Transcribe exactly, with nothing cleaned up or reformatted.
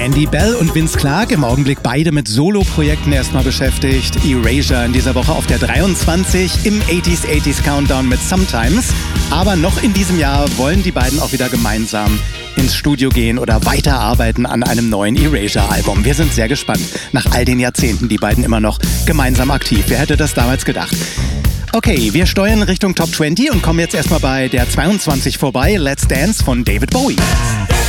Andy Bell und Vince Clarke im Augenblick beide mit Solo-Projekten erstmal beschäftigt. Erasure in dieser Woche auf der dreiundzwanzig im achtziger achtziger Countdown mit Sometimes. Aber noch in diesem Jahr wollen die beiden auch wieder gemeinsam ins Studio gehen oder weiterarbeiten an einem neuen Erasure-Album. Wir sind sehr gespannt. Nach all den Jahrzehnten die beiden immer noch gemeinsam aktiv. Wer hätte das damals gedacht? Okay, wir steuern Richtung Top zwanzig und kommen jetzt erstmal bei der zweiundzwanzig vorbei. Let's Dance von David Bowie.